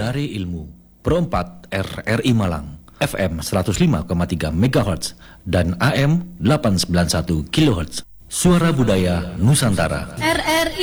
Dari Ilmu Pro 4 RRI Malang FM 105,3 MHz dan AM 891 kHz. Suara Budaya Nusantara. RRI